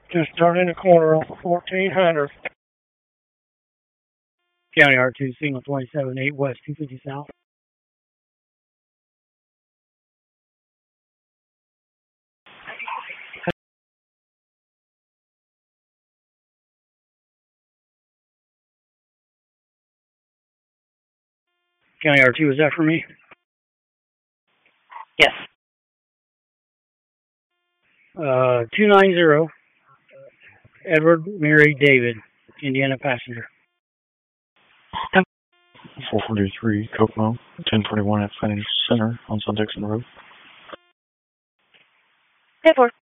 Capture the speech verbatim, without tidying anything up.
Just turning the corner off of fourteen hundred. County R two, signal twenty-seven eight west, two fifty south. County R two, is that for me? Yes. Uh, two nine zero, Edward Mary David, Indiana passenger. four forty-three, Kokomo, ten forty-one at Financial Center on Sun Dixon Road. ten four.